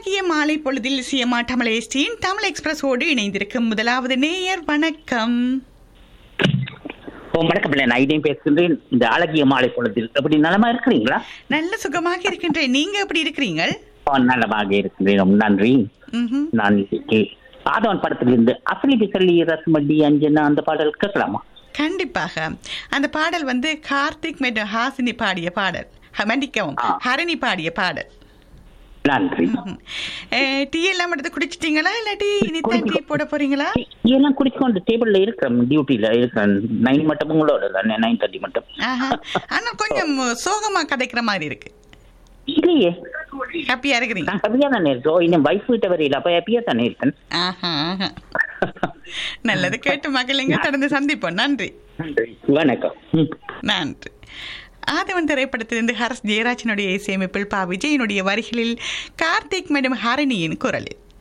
அழகிய மாலை பொழுதில் சிஎம்ஆ தமிழேஸ்டியின் தமிழ் எக்ஸ்பிரஸோடு இணைந்திருக்கும் முதலாவது நேயர். வணக்கம். வணக்கம். நான் இதையும் பேசுகின்றேன். இந்த அழகிய மாலை பொழுதில் எப்படி நலமா இருக்கிறீங்களா? நல்ல சுகமாக இருக்கின்றேன். நீங்க எப்படி இருக்கிறீங்கள்? நலமாக இருக்கிறேன், நன்றி. நான் ஆதவன் படத்திலிருந்து அசலி பிசலி ரஸ்மடி அஞ்சனா அந்த பாடல் கேட்கலாமா? கண்டிப்பாக. அந்த பாடல் கார்த்திக் மற்றும் ஹாசினி பாடிய பாடல், மன்னிக்கவும், ஹரிணி பாடிய பாடல். நன்றி. டீ எல்லாம் எடுத்து குடிச்சிட்டீங்களா இல்லாட்டி இனித்தான் டீ போட போறீங்களா? எல்லாம் குடிச்சுக்கொண்டு டேபிள்ல இருக்கிறேன், டியூட்டில இருக்கிறேன். 9 மட்டும் உங்களோட 9:30 மட்டும். ஆனா கொஞ்சம் சோகமா கதைக்கிற மாதிரி இருக்கு. இல்லையே, ஹாப்பியா இருக்கிறீங்க? ஹாப்பியா தானே இருக்கோம். இன்னும் வைஃப் வீட்டை வரையில அப்ப ஹாப்பியா தானே இருக்கேன். நல்லது. கேட்டு மகளிங்க தொடர்ந்து சந்திப்போம். நன்றி. வணக்கம். நன்றி. ஆதவன் திரைப்படத்திலிருந்து ஹரஸ் ஜெயராஜனுடைய இசையமைப்பில் பா விஜயனுடைய வரிகளில் கார்த்திக் மற்றும் ஹரிணியின் குரலில்